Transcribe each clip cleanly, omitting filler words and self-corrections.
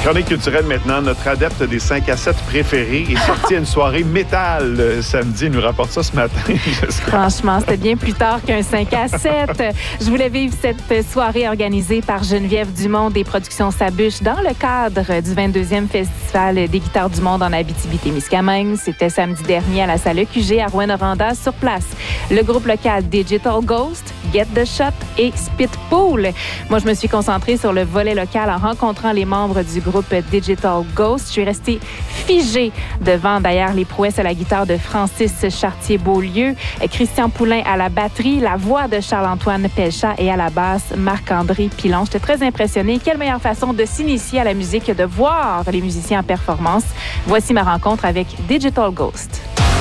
Chronique culturelle maintenant, notre adepte des 5 à 7 préférés est sorti à une soirée métal samedi. Il nous rapporte ça ce matin. Franchement, c'était bien plus tard qu'un 5 à 7. Je voulais vivre cette soirée organisée par Geneviève Dumont des Productions Sabuche dans le cadre du 22e Festival des guitares du monde en Abitibi-Témiscamingue. C'était samedi dernier à la salle EQG à Rouyn-Noranda sur place. Le groupe local Digital Ghost, Get the Shot et Spitpool. Moi, je me suis concentrée sur le volet local en rencontrant les membres du groupe Digital Ghost. Je suis restée figée devant, d'ailleurs, les prouesses à la guitare de Francis Chartier-Beaulieu, Christian Poulain à la batterie, la voix de Charles-Antoine Pelchat et à la basse, Marc-André Pilon. J'étais très impressionnée. Quelle meilleure façon de s'initier à la musique que de voir les musiciens en performance. Voici ma rencontre avec Digital Ghost.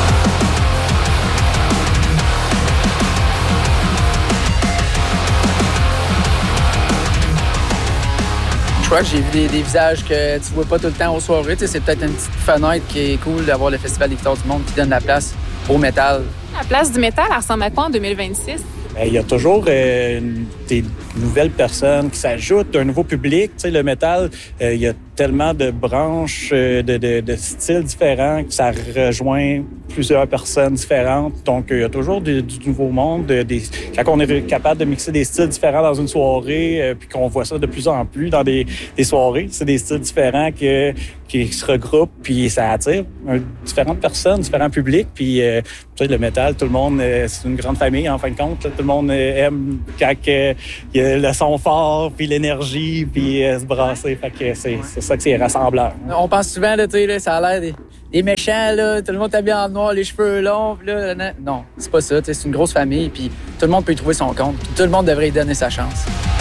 Je crois que j'ai vu des visages que tu vois pas tout le temps aux soirées. C'est peut-être une petite fenêtre qui est cool d'avoir le Festival des guitares du monde qui donne la place au métal. La place du métal, elle ressemble à quoi en 2026? Il y a toujours des nouvelles personnes qui s'ajoutent, un nouveau public. Tu sais, le métal, il y a tellement de branches, de styles différents que ça rejoint plusieurs personnes différentes. Donc, il y a toujours du nouveau monde. Quand on est capable de mixer des styles différents dans une soirée, puis qu'on voit ça de plus en plus dans des soirées, c'est des styles différents qui se regroupent, puis ça attire différentes personnes, différents publics. Puis, tu sais, le métal, tout le monde, c'est une grande famille, en fin de compte. Là, tout le monde aime quand il y a le son fort, puis l'énergie, puis se brasser. Fait que c'est ça que c'est rassembleur. On pense souvent, là, tu sais, là, ça a l'air des méchants, là, tout le monde habillé en noir, les cheveux longs. Là, non, c'est pas ça. C'est une grosse famille, puis tout le monde peut y trouver son compte. Tout le monde devrait y donner sa chance.